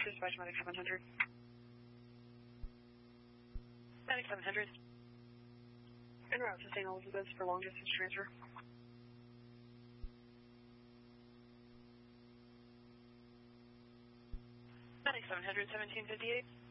dispatch Medic 700. Medic 700. En route to St. Elizabeth's for long distance transfer. Medic 700, 1758.